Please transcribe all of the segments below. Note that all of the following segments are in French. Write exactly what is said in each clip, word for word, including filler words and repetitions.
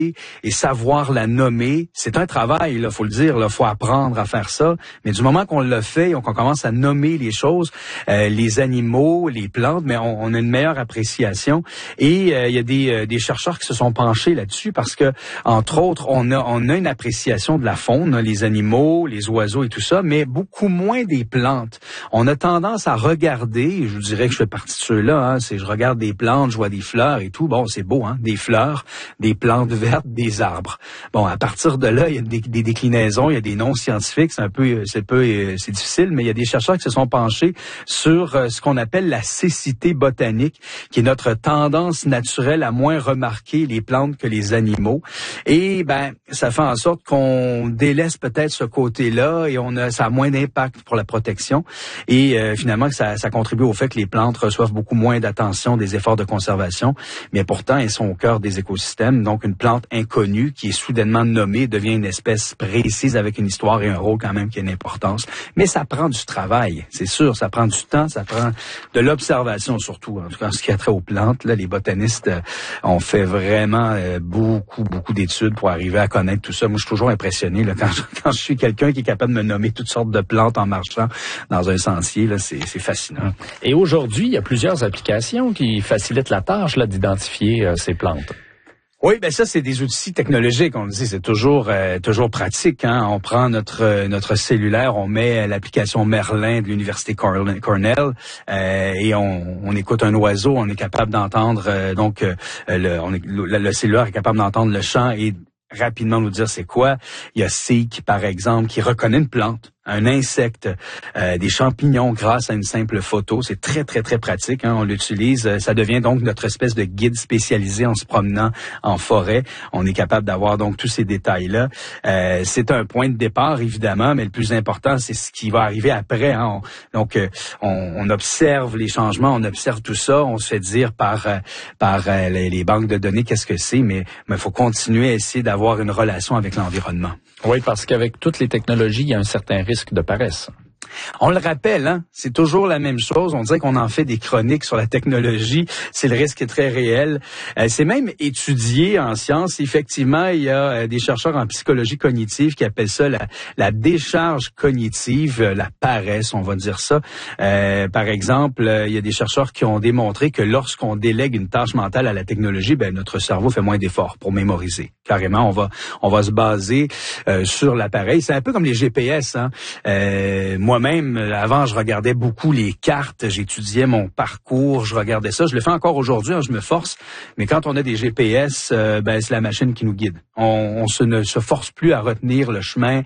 et savoir la nommer. C'est un travail, il faut le dire, il faut apprendre à faire ça. Mais du moment qu'on le fait, qu'on commence à nommer les choses, euh, les animaux, les plantes, mais on, on a une meilleure appréciation. Et euh, il y a des, euh, des chercheurs qui se sont penchés là-dessus parce que, entre autres, on a, on a une appréciation de la faune, les animaux, les oiseaux et tout ça, mais beaucoup moins des plantes. On a tendance à regarder, et je vous dirais que je fais partie de ceux-là, hein, c'est je regarde des plantes, je vois des fleurs et tout. Bon, c'est beau, hein, des fleurs, des plantes vertes, des arbres. Bon, à partir de là, il y a des, des déclinaisons, il y a des noms scientifiques, c'est un peu, c'est peu, c'est difficile, mais il y a des chercheurs qui se sont penchés sur euh, ce qu'on appelle la cécité botanique, qui est notre tendance naturelle à moins remarquer les plantes que les animaux. Et ben, ça fait en sorte qu'on délaisse peut-être ce côté-là et on a, ça a moins d'impact pour la protection. Et euh, finalement, ça, ça contribue au fait que les plantes reçoivent beaucoup moins d'attention, des efforts de conservation, mais pourtant, elles sont au cœur des écosystèmes. Donc, une plante inconnue qui est soudainement nommée devient une espèce précise avec une histoire et un rôle quand même qui a une importance. Mais ça prend du travail, c'est sûr, ça prend du temps, ça prend de l'observation surtout. En tout cas, en ce qui a trait aux plantes, là, les botanistes euh, ont fait vraiment euh, beaucoup, beaucoup d'études pour arriver à connaître tout ça. Moi, je suis toujours impressionné là, quand, je, quand je suis quelqu'un qui est capable de me nommer toutes sortes de plantes en marchant dans un sentier. Là, c'est, c'est fascinant. Et aujourd'hui, il y a plusieurs applications qui facilitent la tâche là, d'identifier euh, ces plantes. Oui, ben ça c'est des outils technologiques, on le dit, c'est toujours euh, toujours pratique. Hein? On prend notre euh, notre cellulaire, on met l'application Merlin de l'université Cornell euh, et on, on écoute un oiseau, on est capable d'entendre euh, donc euh, le, on est, le, le cellulaire est capable d'entendre le chant et rapidement nous dire c'est quoi. Il y a Seek par exemple qui reconnaît une plante, un insecte, euh, des champignons grâce à une simple photo. C'est très, très, très pratique. Hein? On l'utilise. Ça devient donc notre espèce de guide spécialisé en se promenant en forêt. On est capable d'avoir donc tous ces détails-là. Euh, c'est un point de départ, évidemment, mais le plus important, c'est ce qui va arriver après. Hein? On, donc, euh, on, on observe les changements, on observe tout ça. On se fait dire par, euh, par euh, les, les banques de données qu'est-ce que c'est, mais il faut continuer à essayer d'avoir une relation avec l'environnement. Oui, parce qu'avec toutes les technologies, il y a un certain risque de paresse. On le rappelle, hein, c'est toujours la même chose. On dirait qu'on en fait des chroniques sur la technologie. C'est le risque très réel. Euh, c'est même étudié en sciences. Effectivement, il y a euh, des chercheurs en psychologie cognitive qui appellent ça la, la décharge cognitive, euh, la paresse, on va dire ça. Euh, par exemple, euh, il y a des chercheurs qui ont démontré que lorsqu'on délègue une tâche mentale à la technologie, ben notre cerveau fait moins d'efforts pour mémoriser. Carrément, on va on va se baser euh, sur l'appareil. C'est un peu comme les G P S. Hein. Euh, Moi-même, avant, je regardais beaucoup les cartes, j'étudiais mon parcours, je regardais ça. Je le fais encore aujourd'hui, hein, je me force. Mais quand on a des G P S, euh, ben c'est la machine qui nous guide. On, on se, ne se force plus à retenir le chemin,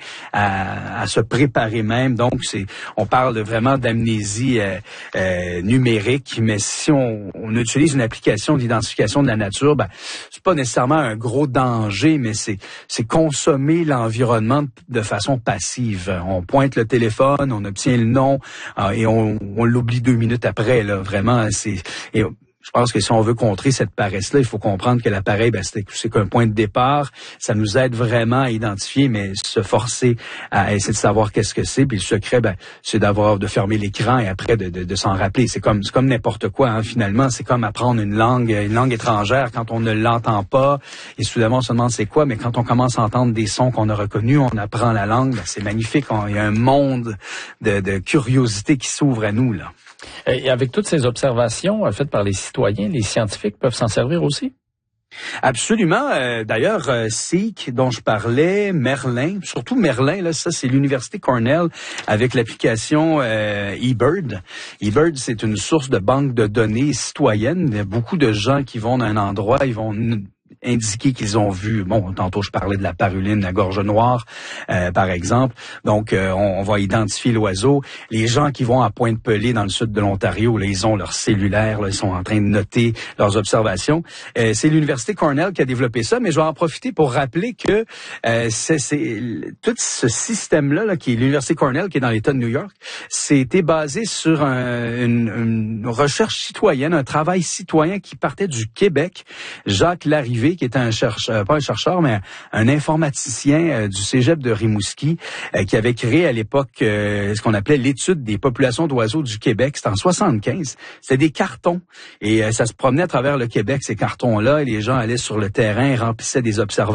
à, à se préparer même. Donc, c'est, on parle vraiment d'amnésie euh, euh, numérique. Mais si on, on utilise une application d'identification de la nature, ben c'est pas nécessairement un gros danger, mais c'est, c'est consommer l'environnement de façon passive. On pointe le téléphone, on obtient le nom euh, et on, on l'oublie deux minutes après. Là, vraiment, c'est. Et, je pense que si on veut contrer cette paresse-là, il faut comprendre que l'appareil, ben, c'est, c'est qu'un point de départ. Ça nous aide vraiment à identifier, mais se forcer à essayer de savoir qu'est-ce que c'est. Puis le secret, ben, c'est d'avoir de fermer l'écran et après de, de, de s'en rappeler. C'est comme, c'est comme n'importe quoi. Hein, finalement, c'est comme apprendre une langue, une langue étrangère quand on ne l'entend pas et soudainement on se demande c'est quoi. Mais quand on commence à entendre des sons qu'on a reconnus, on apprend la langue. Ben, c'est magnifique. On, il y a un monde de, de curiosité qui s'ouvre à nous là. Et avec toutes ces observations faites par les citoyens, les scientifiques peuvent s'en servir aussi? Absolument. Euh, d'ailleurs, euh, Seek, dont je parlais, Merlin, surtout Merlin, là, ça c'est l'université Cornell avec l'application euh, eBird. eBird, c'est une source de banque de données citoyennes. Il y a beaucoup de gens qui vont dans un endroit, ils vont indiquer qu'ils ont vu, bon, tantôt je parlais de la paruline, la gorge noire, euh, par exemple. Donc, euh, on, on va identifier l'oiseau. Les gens qui vont à Pointe-Pelée, dans le sud de l'Ontario, là, ils ont leur cellulaire, là, ils sont en train de noter leurs observations. Euh, c'est l'université Cornell qui a développé ça, mais je vais en profiter pour rappeler que euh, c'est, c'est tout ce système-là, là, qui est l'université Cornell, qui est dans l'État de New York, c'était basé sur un, une, une recherche citoyenne, un travail citoyen qui partait du Québec. Jacques Larrivé, Poirier, qui était un chercheur, pas un chercheur, mais un informaticien euh, du Cégep de Rimouski, euh, qui avait créé à l'époque euh, ce qu'on appelait l'étude des populations d'oiseaux du Québec. C'était en soixante-quinze. C'était des cartons. Et euh, ça se promenait à travers le Québec, ces cartons-là, et les gens allaient sur le terrain, remplissaient des observations